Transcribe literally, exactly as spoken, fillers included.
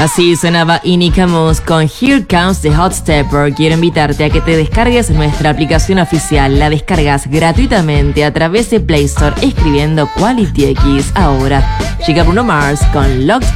Así sonaba Inika Moose con Here Comes the Hot Stepper. Quiero invitarte a que te descargues nuestra aplicación oficial. La descargas gratuitamente a través de Play Store escribiendo Quality X. Ahora llega Bruno Mars con Locked